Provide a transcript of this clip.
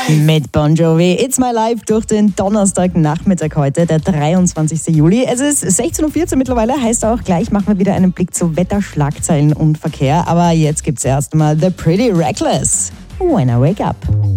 Mit Bon Jovi. It's My Life durch den Donnerstagnachmittag heute, der 23. Juli. Es ist 16.14 Uhr mittlerweile, heißt auch gleich machen wir wieder einen Blick zu Wetter, Schlagzeilen und Verkehr. Aber jetzt gibt's erst mal The Pretty Reckless. When I Wake Up.